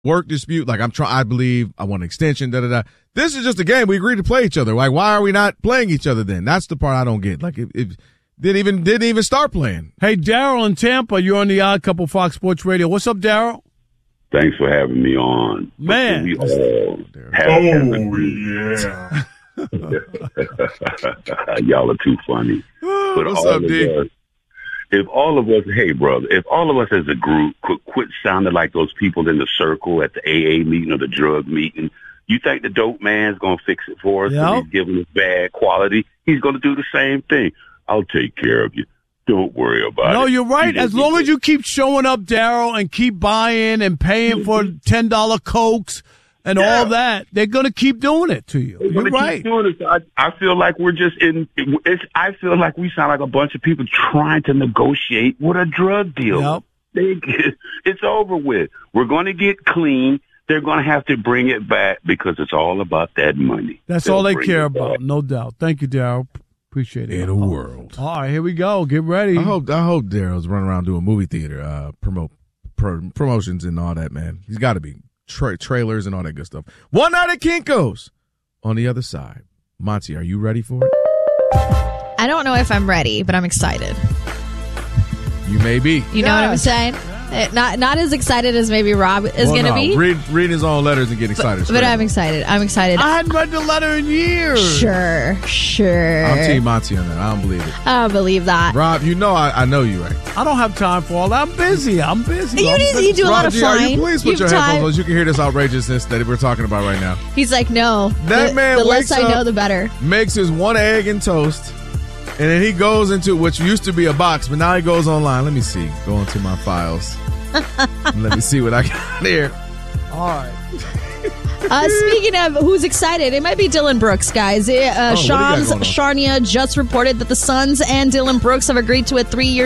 work dispute. Like I believe I want an extension. This is just a game. We agreed to play each other. Like, why are we not playing each other then? That's the part I don't get. Like, it didn't even start playing. Hey, Daryl in Tampa, you're on the Odd Couple Fox Sports Radio. What's up, Daryl? Thanks for having me on. Man. We all have yeah. Y'all are too funny. But what's up, D? If all of us as a group could quit sounding like those people in the circle at the AA meeting or the drug meeting, you think the dope man's going to fix it for us? Yep. He's giving us bad quality. He's going to do the same thing. I'll take care of you. Don't worry about it. No, you're right. As long as you keep showing up, Daryl, and keep buying and paying for $10 Cokes and all that, they're going to keep doing it to you. You're right. Keep doing it. I feel like we're just I feel like we sound like a bunch of people trying to negotiate with a drug deal. Yep. It's over with. We're going to get clean. They're going to have to bring it back because it's all about that money. That's all they care about, no doubt. Thank you, Daryl. Appreciate it. In a world. All right, here we go. Get ready. I hope Daryl's running around doing movie theater, promotions and all that, man. He's got to be. Trailers and all that good stuff. One Night at Kinko's. On the other side. Monty, are you ready for it? I don't know if I'm ready, but I'm excited. You may be. You know what I'm saying? Not as excited as maybe Rob is going to be. Reading his own letters and getting excited. But I'm excited. I hadn't read the letter in years. Sure. I'm Team Monty on that. I don't believe it. I don't believe that. Rob, you know I know you, right? I don't have time for all that. I'm busy. You do a lot of flying. Are you please put your headphones on so you can hear this outrageousness that we're talking about right now? He's like, no. That man the wakes less I up, know, the better. Makes his one egg and toast, and then he goes into what used to be a box, but now he goes online. Let me see. Go into my files. Let me see what I got here. All right. Speaking of who's excited, it might be Dylan Brooks, guys. Shams Charania just reported that the Suns and Dylan Brooks have agreed to a 3-year,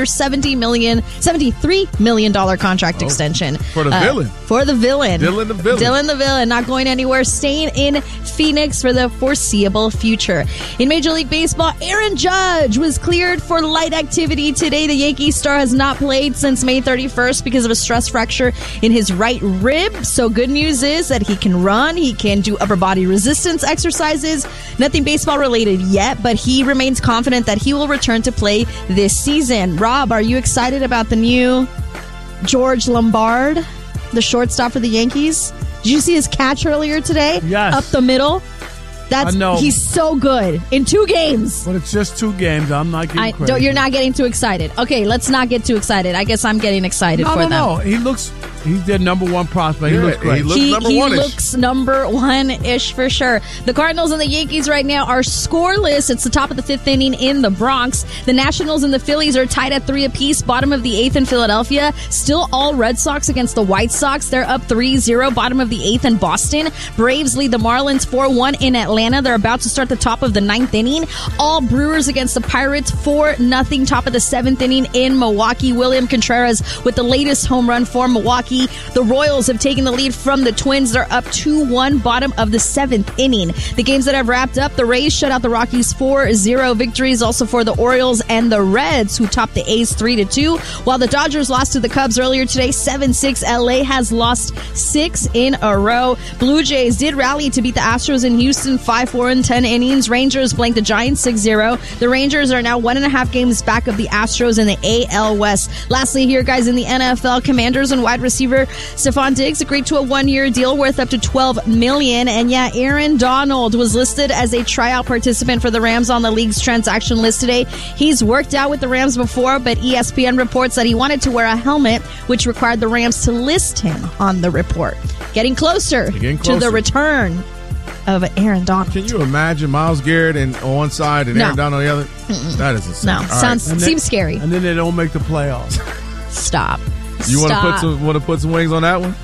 $73 million contract extension. For the villain. For the villain. Dylan the villain. Not going anywhere, staying in Phoenix for the foreseeable future. In Major League Baseball, Aaron Judge was cleared for light activity today. The Yankees star has not played since May 31st because of a stress fracture in his right rib. So good news is that he can run. He can do upper body resistance exercises. Nothing baseball related yet, but he remains confident that he will return to play this season. Rob, are you excited about the new George Lombard, the shortstop for the Yankees? Did you see his catch earlier today? Yes. Up the middle? He's so good in 2 games. But it's just 2 games. I'm not getting crazy. You're not getting too excited. Okay, let's not get too excited. I guess I'm getting excited for them. No. He's their number one prospect. He looks great. He looks number one-ish for sure. The Cardinals and the Yankees right now are scoreless. It's the top of the 5th inning in the Bronx. The Nationals and the Phillies are tied at 3 apiece. Bottom of the 8th in Philadelphia. Still all Red Sox against the White Sox. They're up 3-0. Bottom of the 8th in Boston. Braves lead the Marlins 4-1 in Atlanta. They're about to start the top of the 9th inning. All Brewers against the Pirates 4-0. Top of the 7th inning in Milwaukee. William Contreras with the latest home run for Milwaukee. The Royals have taken the lead from the Twins. They're up 2-1, bottom of the 7th inning. The games that have wrapped up, the Rays shut out the Rockies 4-0 victories, also for the Orioles and the Reds, who topped the A's 3-2, while the Dodgers lost to the Cubs earlier today 7-6. LA has lost 6 in a row. Blue Jays did rally to beat the Astros in Houston 5-4 in 10 innings. Rangers blanked the Giants 6-0. The Rangers are now 1.5 games back of the Astros in the AL West. Lastly here, guys, in the NFL, Commanders and wide receiver Stephon Diggs agreed to a 1-year deal worth up to $12 million. And Aaron Donald was listed as a tryout participant for the Rams on the league's transaction list today. He's worked out with the Rams before, but ESPN reports that he wanted to wear a helmet, which required the Rams to list him on the report. Getting closer to the return of Aaron Donald. Can you imagine Myles Garrett on one side and Aaron Donald on the other? That is insane. No, seems scary. And then they don't make the playoffs. Stop. You want to put some wings on that one?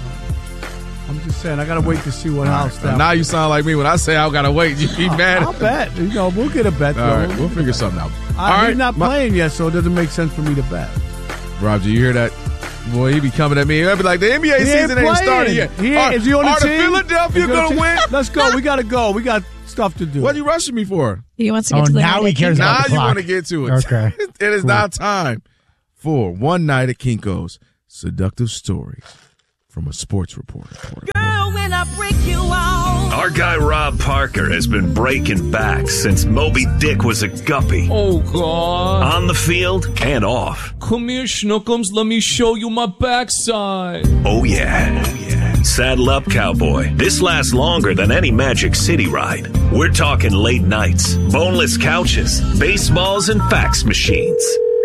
I'm just saying, I got to wait to see what else. Now you sound like me when I say I got to wait. You be mad. I'll bet. We'll get a bet. All right, we'll figure something out. He's not playing yet, so it doesn't make sense for me to bet. Rob, do you hear that? Boy, he be coming at me. I'd be like, the NBA season ain't started yet. Is he on the team? Philadelphia going to win? Let's go. We got to go. We got stuff to do. What are you rushing me for? He wants to get to the now he cares about the clock. Now you want to get to it. Okay. It is now time for One Night at Kinko's Seductive Stories from a sports reporter. Girl, when I break you out. Our guy Rob Parker has been breaking back since Moby Dick was a guppy. Oh, God. On the field and off. Come here, Schnookums. Let me show you my backside. Oh, yeah. Saddle up, cowboy. This lasts longer than any Magic City ride. We're talking late nights, boneless couches, baseballs, and fax machines.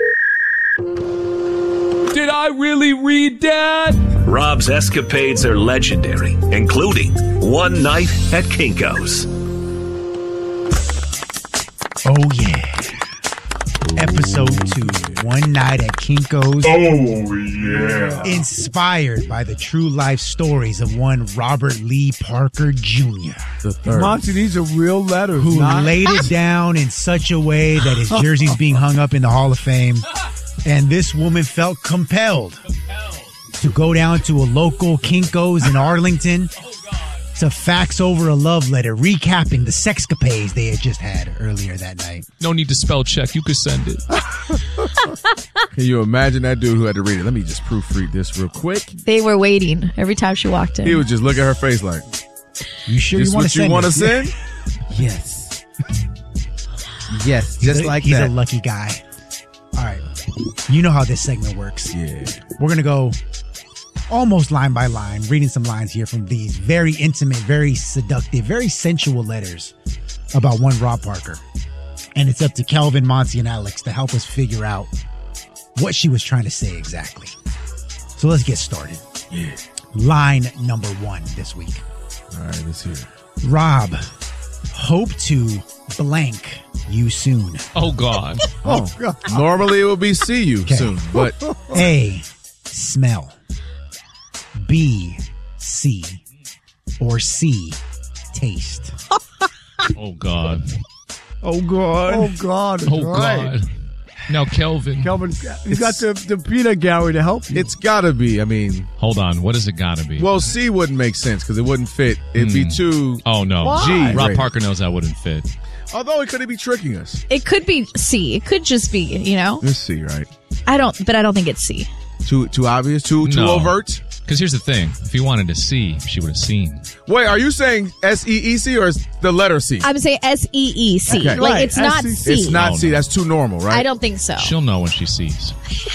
Did I really read that? Rob's escapades are legendary, including one night at Kinko's. Oh, yeah. Episode 2, One Night at Kinko's. Oh, yeah. Inspired by the true life stories of one Robert Lee Parker Jr., The third. Monty, these are real letters. who not- laid it down in such a way that his jersey's being hung up in the Hall of Fame. And this woman felt compelled to go down to a local Kinko's in Arlington to fax over a love letter recapping the sexcapades they had just had earlier that night. No need to spell check. You could send it. Can you imagine that dude who had to read it? Let me just proofread this real quick. They were waiting every time she walked in. He would just look at her face like, You sure this you want what to you send want to this? send? Yes. Yes, just like He's that. a lucky guy. All right. You know how this segment works. Yeah. We're going to go almost line by line, reading some lines here from these very intimate, very seductive, very sensual letters about one Rob Parker. And it's up to Kelvin, Monty, and Alex to help us figure out what she was trying to say exactly. So let's get started. Yeah. Line number 1 this week. All right, let's hear it. Rob, hope to blank you soon. Oh, God. Oh, normally it would be see you Okay. soon, but A, smell. B, see. Or C, taste. Oh, God. Oh, God. Oh, God. Oh, God. Now, Kelvin. Kelvin, you got the peanut gallery to help you. it's got to be. I mean, Hold on. What does it got to be? well, C wouldn't make sense because it wouldn't fit. It'd be too. Oh, no. Why? G. Rob rated. Parker knows that wouldn't fit. Although it could be tricking us. It could be C. It could just be, It's C, right? I don't think it's C. Too obvious. Too No. overt. Because here's the thing. If he wanted to see, she would have seen. Wait, are you saying SEEC or is the letter C? I'm saying SEEC. Okay. Like Right, it's not SEC. C. It's not Oh, C. no. That's too normal, right? I don't think so. She'll know when she sees.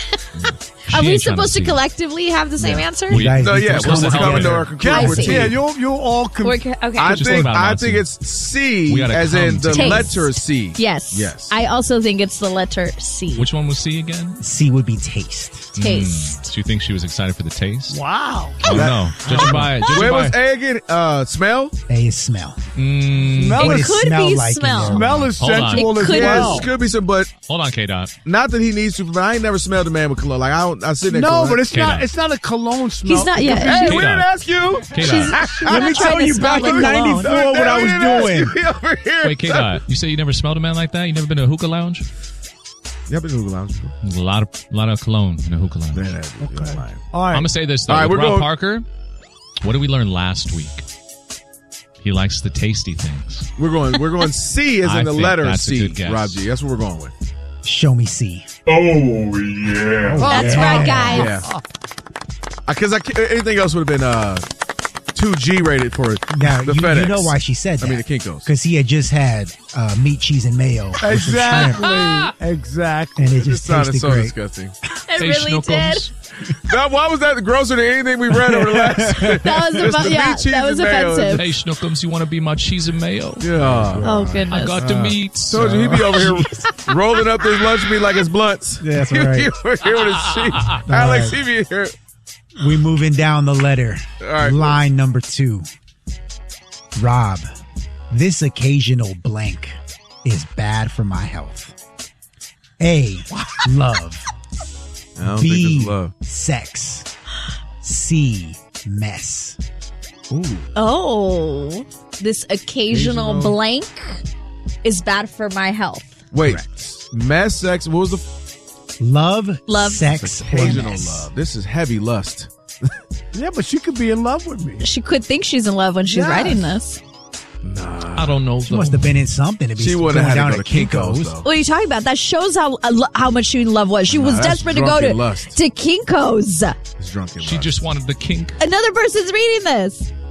Are She we ain't trying supposed to see. collectively have the same answer? We- guys No, need yeah, to we're come supposed to coming to help our her. conclusion I with see. C. Yeah, you're all We're confused. okay. I Just think think about it, Monty. it's C We gotta as in come the together. letter C. Yes. Yes. I also think it's the letter C. Which one was C again? C would be taste. Taste. Do you think she was excited for the taste? Wow. Oh, no. Judging by... Where was Judging A again? Smell? A is smell. by Smell What is, does could smell be like in smell. there? smell is Hold on. sensual It as could well. Could be some, but Hold on, K-Dot. not that he needs to. But I ain't never smelled a man with cologne. Like I sit there. No, but Okay, now. it's not a cologne smell. He's not yet. Hey, we K-Dot. didn't ask you. K-Dot. Let me tell you back in '94 what I was doing. Over here. Wait, K-Dot. You say you never smelled a man like that? You never been to a hookah lounge? Yeah, I've been to Google Lounge before. There's a lot of cologne in a hookah lounge. Okay. All right. I'm going to say this, though. All right, With we're Rob going- Parker, what did we learn last week? He likes the tasty things. We're going C as I in the think letter that's a C. good guess. Rob G. That's what we're going with. Show me C. Oh, yeah. That's right, guys. Yeah. Because anything else would have been 2G rated for Now, the you FedEx. know why she said that. I mean, the Kinko's. Because he had just had meat, cheese, and mayo. with some shrimp, Exactly. and it It just sounded tasted so great. disgusting. It really did. Why was that grosser than anything we read over the last? That was Just the meat, cheese, that was and mayo. offensive. Hey, Schnookums, you want to be my cheese and mayo? Yeah. Oh goodness. I got the meats. Told you he'd be over here rolling up his lunch meat like it's blunts. Yeah, that's He'd right. be over here with his sheet. Alex, he be here. We moving down the letter. All right. Line number 2. Rob, this occasional blank is bad for my health. A, love. I don't think B, it's love. sex. C, mess. Ooh. Oh, this occasional blank is bad for my health. Wait, mess, sex. What was the Love. sex, or occasional mess. love? This is heavy lust. Yeah, but she could be in love with me. She could think she's in love when she's Yes. writing this. I I don't know. She must have been in something to be She going wouldn't have down had to go to Kinko's, though. What are you talking about? That shows how much she in love was. She was that's desperate to go drunken to lust. Kinko's. It's drunken She lust. just wanted the kink. Another person's reading this.